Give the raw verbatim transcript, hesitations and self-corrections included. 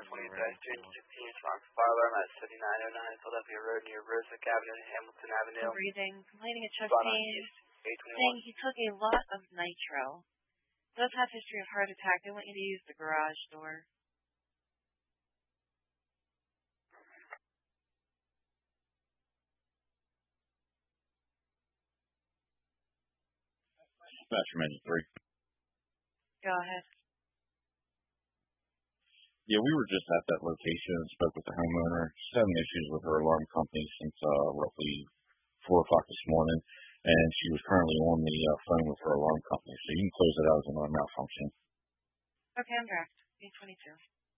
twenty-fifth, sixteen, Fox Fire Alarm at seventy-nine oh nine Philadelphia Road near Roosevelt Avenue and Hamilton Avenue. Breathing, complaining of chest pain, saying he took a lot of nitro. Does have history of heart attack. They want you to use the garage door. Dispatcher menu three. Go ahead. Yeah, we were just at that location and spoke with the homeowner. She's having issues with her alarm company since uh, roughly four o'clock this morning, and she was currently on the uh, phone with her alarm company. So you can close it out as a non-malfunction. Okay, I'm draft. eight twenty-two.